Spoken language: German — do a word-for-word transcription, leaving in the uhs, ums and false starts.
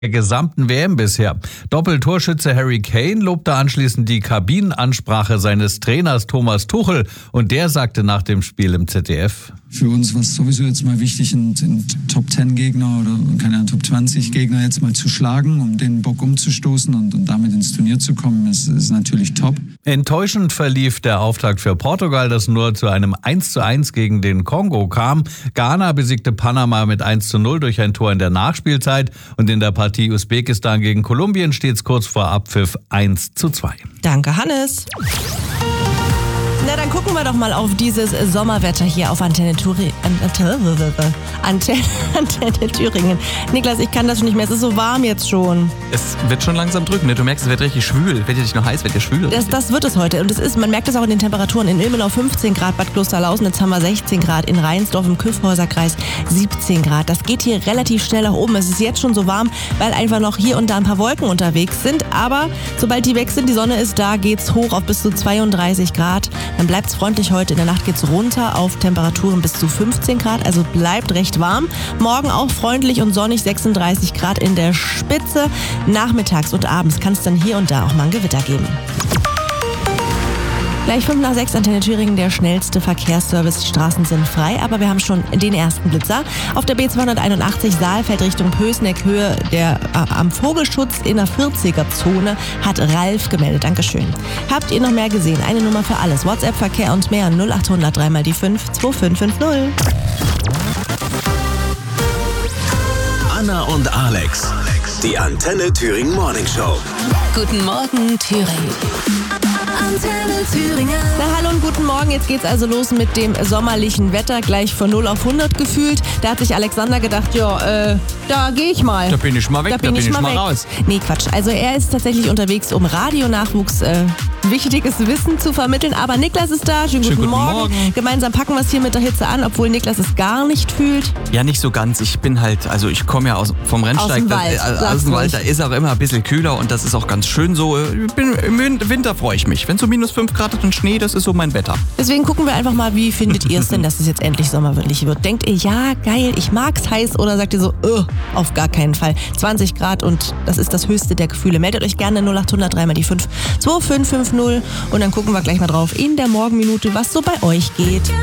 der gesamten W M bisher. Doppeltorschütze Harry Kane lobte anschließend die Kabinenansprache seines Trainers Thomas Tuchel und der sagte nach dem Spiel im Z D F: Für uns war es sowieso jetzt mal wichtig, den Top zehn Gegner oder keine Ahnung, Top zwanzig Gegner jetzt mal zu schlagen, um den Bock umzustoßen und, und damit ins Turnier zu kommen, ist, ist natürlich top. Enttäuschend verlief der Auftakt für Portugal, das nur zu einem eins zu eins gegen den Kongo kam. Ghana besiegte Panama mit eins zu null durch ein Tor in der Nachspielzeit und in der Partie Usbekistan gegen Kolumbien steht es kurz vor Abpfiff eins zu zwei. Danke, Hannes. Na, dann gucken wir doch mal auf dieses Sommerwetter hier auf Antenne Thüringen. Antenne, Antenne Thüringen. Niklas, ich kann das schon nicht mehr. Es ist so warm jetzt schon. Es wird schon langsam drücken, ne? Du merkst, es wird richtig schwül. Wird ja nicht nur heiß, wird ja schwül. Das, das wird es heute. Und es ist, man merkt es auch in den Temperaturen. In Ilmenau fünfzehn Grad, Bad Klosterlausnitz haben wir sechzehn Grad, in Rheinsdorf im Kyffhäuserkreis siebzehn Grad. Das geht hier relativ schnell nach oben. Es ist jetzt schon so warm, weil einfach noch hier und da ein paar Wolken unterwegs sind. Aber sobald die weg sind, die Sonne ist da, geht's hoch auf bis zu zweiunddreißig Grad. Dann bleibt es freundlich heute. In der Nacht geht es runter auf Temperaturen bis zu fünfzehn Grad, also bleibt recht warm. Morgen auch freundlich und sonnig, sechsunddreißig Grad in der Spitze. Nachmittags und abends kann es dann hier und da auch mal ein Gewitter geben. Gleich fünf nach sechs, Antenne Thüringen, der schnellste Verkehrsservice. Die Straßen sind frei, aber wir haben schon den ersten Blitzer. Auf der B zweihunderteinundachtzig Saalfeld Richtung Pößneck, Höhe der, äh, am Vogelschutz in der vierziger-Zone, hat Ralf gemeldet. Dankeschön. Habt ihr noch mehr gesehen? Eine Nummer für alles. WhatsApp, Verkehr und mehr. null acht hundert drei mal die fünf zwei fünf fünf null. Anna und Alex, die Antenne Thüringen Morning Show. Guten Morgen, Thüringen. Antenne Thüringen. Na hallo und guten Morgen, jetzt geht's also los mit dem sommerlichen Wetter, gleich von null auf hundert gefühlt. Da hat sich Alexander gedacht, ja, äh, da gehe ich mal. Da bin ich mal weg, da bin, da bin ich, ich mal, mal weg. raus. Nee, Quatsch, also er ist tatsächlich unterwegs, um Radionachwuchs äh, wichtiges Wissen zu vermitteln. Aber Niklas ist da, schönen, Schönen guten, guten Morgen. Morgen. Gemeinsam packen wir es hier mit der Hitze an, obwohl Niklas es gar nicht fühlt. Ja, nicht so ganz. Ich bin halt, also ich komme ja aus, vom Rennsteig. Aus dem Wald, das, äh, sag's aus dem Wald, ruhig. da ist auch immer ein bisschen kühler und das ist auch ganz schön so. Ich bin, im Winter freue ich mich. Wenn es so minus fünf Grad hat und Schnee, das ist so mein Wetter. Deswegen gucken wir einfach mal, wie findet ihr es denn, dass es jetzt endlich sommerlich wird? Denkt ihr, ja, geil, ich mag's heiß, oder sagt ihr so, uh, auf gar keinen Fall. zwanzig Grad und das ist das höchste der Gefühle. Meldet euch gerne null acht hundert drei mal die fünf zwei fünf fünf null und dann gucken wir gleich mal drauf in der Morgenminute, was so bei euch geht.